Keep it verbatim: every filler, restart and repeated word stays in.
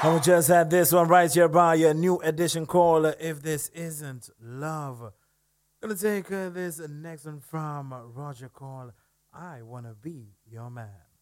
And we just had this one right here by a new edition called uh, If This Isn't Love. Gonna take uh, this next one from uh, Roger called I Wanna Be Your Man.